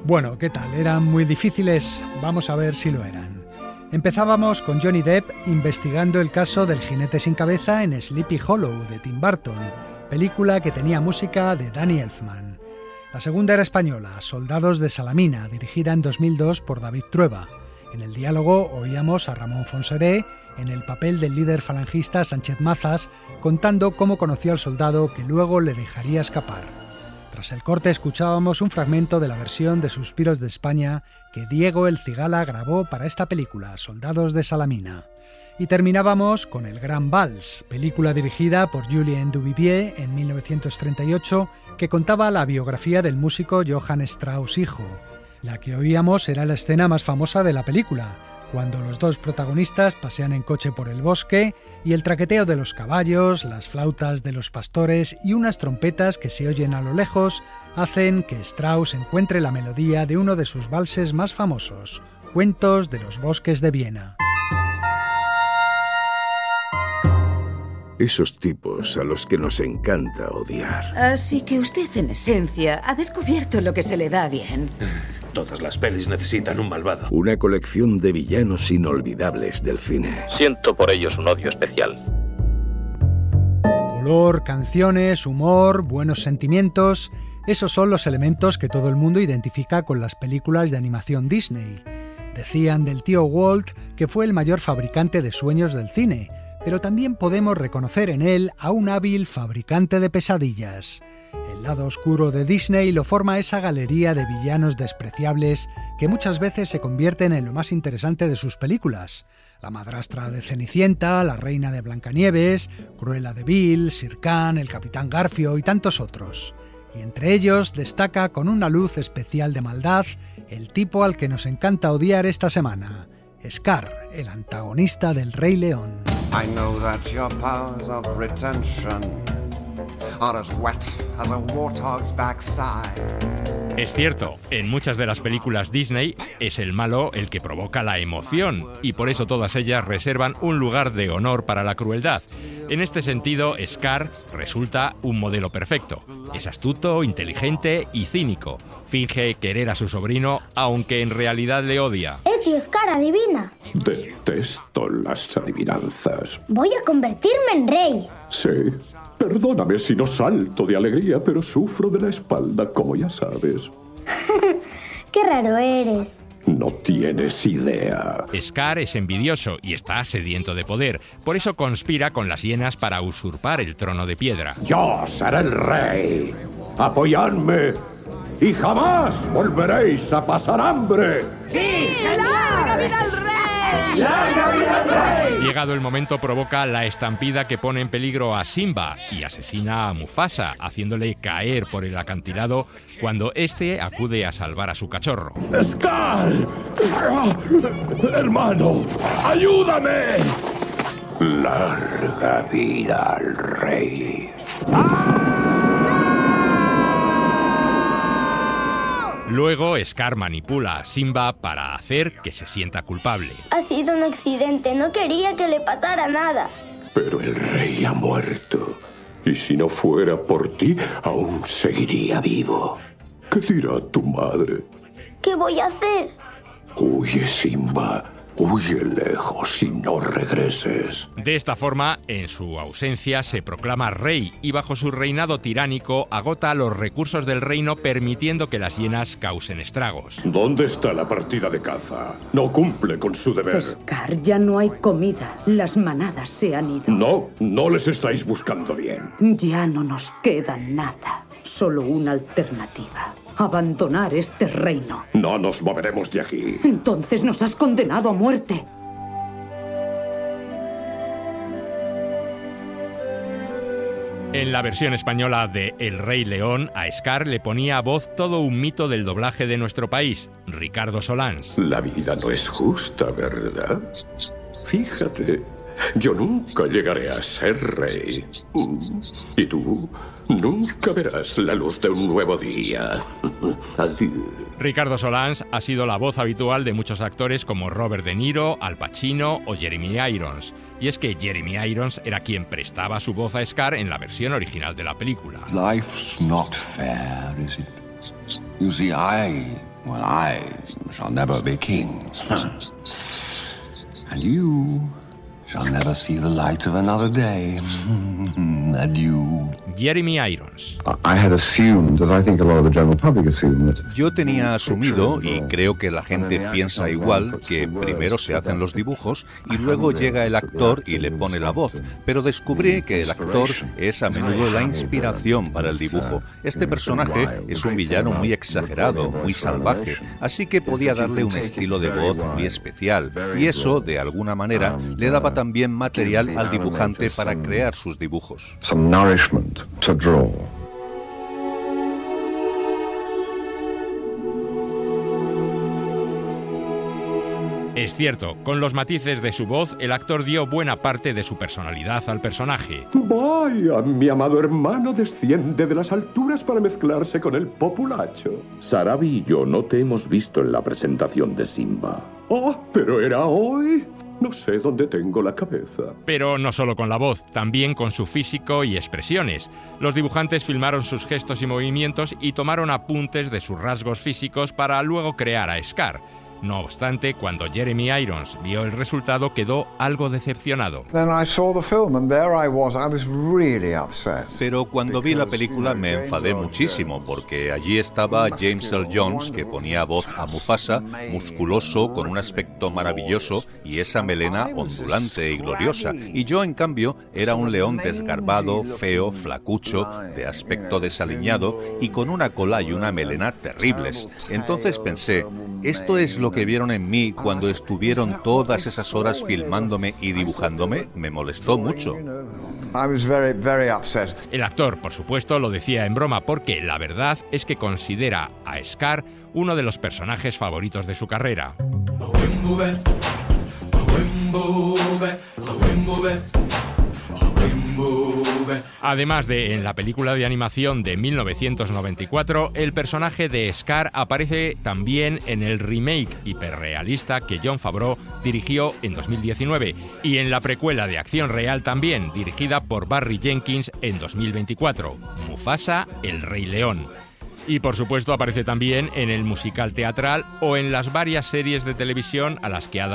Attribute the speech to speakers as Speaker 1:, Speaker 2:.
Speaker 1: Bueno, ¿qué tal? ¿Eran muy difíciles? Vamos a ver si lo eran. Empezábamos con Johnny Depp investigando el caso del jinete sin cabeza en Sleepy Hollow de Tim Burton, película que tenía música de Danny Elfman. La segunda era española, Soldados de Salamina, dirigida en 2002 por David Trueba. En el diálogo oíamos a Ramón Fonseré en el papel del líder falangista Sánchez Mazas, contando cómo conoció al soldado que luego le dejaría escapar. Tras el corte escuchábamos un fragmento de la versión de Suspiros de España que Diego El Cigala grabó para esta película, Soldados de Salamina. Y terminábamos con El Gran Vals, película dirigida por Julien Duvivier en 1938, que contaba la biografía del músico Johann Strauss hijo. La que oíamos era la escena más famosa de la película, cuando los dos protagonistas pasean en coche por el bosque y el traqueteo de los caballos, las flautas de los pastores y unas trompetas que se oyen a lo lejos hacen que Strauss encuentre la melodía de uno de sus valses más famosos, Cuentos de los bosques de Viena.
Speaker 2: Esos tipos a los que nos encanta odiar.
Speaker 3: Así que usted, en esencia, ha descubierto lo que se le da bien.
Speaker 4: Todas las pelis necesitan un malvado.
Speaker 2: Una colección de villanos inolvidables del cine.
Speaker 5: Siento por ellos un odio especial.
Speaker 1: Color, canciones, humor, buenos sentimientos... Esos son los elementos que todo el mundo identifica con las películas de animación Disney. Decían del tío Walt que fue el mayor fabricante de sueños del cine, pero también podemos reconocer en él a un hábil fabricante de pesadillas. El lado oscuro de Disney lo forma esa galería de villanos despreciables que muchas veces se convierten en lo más interesante de sus películas. La madrastra de Cenicienta, la reina de Blancanieves, Cruella de Vil, Shere Khan, el Capitán Garfio y tantos otros. Y entre ellos destaca con una luz especial de maldad el tipo al que nos encanta odiar esta semana, Scar, el antagonista del Rey León.
Speaker 6: I know that your powers of retention are as wet as a warthog's backside.
Speaker 7: Es cierto, en muchas de las películas Disney es el malo el que provoca la emoción y por eso todas ellas reservan un lugar de honor para la crueldad. En este sentido, Scar resulta un modelo perfecto. Es astuto, inteligente y cínico. Finge querer a su sobrino, aunque en realidad le odia.
Speaker 8: Tío Scar, adivina.
Speaker 9: Detesto las adivinanzas.
Speaker 8: Voy a convertirme en rey.
Speaker 9: Sí. Perdóname si no salto de alegría, pero sufro de la espalda, como ya sabes.
Speaker 8: Qué raro eres.
Speaker 9: No tienes idea.
Speaker 7: Scar es envidioso y está sediento de poder. Por eso conspira con las hienas para usurpar el trono de piedra.
Speaker 9: Yo seré el rey. Apoyadme y jamás volveréis a pasar hambre.
Speaker 3: ¡Sí! ¡Larga vida al rey!
Speaker 9: ¡Larga vida al rey!
Speaker 7: Llegado el momento provoca la estampida que pone en peligro a Simba y asesina a Mufasa, haciéndole caer por el acantilado cuando éste acude a salvar a su cachorro.
Speaker 9: ¡Scar! ¡Hermano! ¡Ayúdame! ¡Larga vida al rey!
Speaker 7: Luego, Scar manipula a Simba para hacer que se sienta culpable.
Speaker 8: Ha sido un accidente, no quería que le pasara nada.
Speaker 9: Pero el rey ha muerto. Y si no fuera por ti, aún seguiría vivo. ¿Qué dirá tu madre?
Speaker 8: ¿Qué voy a hacer?
Speaker 9: Huye, Simba. Huye lejos y no regreses.
Speaker 7: De esta forma, en su ausencia, se proclama rey y bajo su reinado tiránico agota los recursos del reino permitiendo que las hienas causen estragos.
Speaker 9: ¿Dónde está la partida de caza? No cumple con su deber.
Speaker 3: Scar, ya no hay comida. Las manadas se han ido.
Speaker 9: No les estáis buscando bien.
Speaker 3: Ya no nos queda nada. Solo una alternativa. Abandonar este reino.
Speaker 9: No nos moveremos de aquí.
Speaker 3: Entonces nos has condenado a muerte.
Speaker 7: En la versión española de El Rey León, a Scar le ponía a voz todo un mito del doblaje de nuestro país, Ricardo Solans.
Speaker 9: La vida no es justa, ¿verdad? Fíjate, yo nunca llegaré a ser rey. Y tú nunca verás la luz de un nuevo día. Adiós.
Speaker 7: Ricardo Solans ha sido la voz habitual de muchos actores como Robert De Niro, Al Pacino o Jeremy Irons. Y es que Jeremy Irons era quien prestaba su voz a Scar en la versión original de la película.
Speaker 6: Life's not fair, is it? You see, I Well, I shall never be king. And you shall never see the light of another day. Adieu.
Speaker 7: Jeremy Irons.
Speaker 10: Yo tenía asumido, y creo que la gente piensa igual, que primero se hacen los dibujos y luego llega el actor y le pone la voz. Pero descubrí que el actor es a menudo la inspiración para el dibujo. Este personaje es un villano muy exagerado, muy salvaje, así que podía darle un estilo de voz muy especial. Y eso, de alguna manera, le daba también material al dibujante para crear sus dibujos.
Speaker 6: Some nourishment to draw.
Speaker 7: Es cierto, con los matices de su voz, el actor dio buena parte de su personalidad al personaje.
Speaker 9: Vaya, mi amado hermano desciende de las alturas para mezclarse con el populacho. Sarabi y yo no te hemos visto en la presentación de Simba. Oh, pero era hoy. No sé dónde tengo la cabeza.
Speaker 7: Pero no solo con la voz, también con su físico y expresiones. Los dibujantes filmaron sus gestos y movimientos y tomaron apuntes de sus rasgos físicos para luego crear a Scar. No obstante, cuando Jeremy Irons vio el resultado, quedó algo decepcionado.
Speaker 10: Pero cuando vi la película me enfadé muchísimo, porque allí estaba James Earl Jones, que ponía voz a Mufasa, musculoso, con un aspecto maravilloso y esa melena ondulante y gloriosa. Y yo, en cambio, era un león desgarbado, feo, flacucho, de aspecto desaliñado y con una cola y una melena terribles. Entonces pensé, esto es lo que vieron en mí cuando estuvieron todas esas horas filmándome y dibujándome. Me molestó mucho.
Speaker 7: El actor, por supuesto, lo decía en broma porque la verdad es que considera a Scar uno de los personajes favoritos de su carrera. Además de en la película de animación de 1994, el personaje de Scar aparece también en el remake hiperrealista que Jon Favreau dirigió en 2019 y en la precuela de acción real también, dirigida por Barry Jenkins en 2024, Mufasa, el Rey León. Y por supuesto aparece también en el musical teatral o en las varias series de televisión a las que ha dado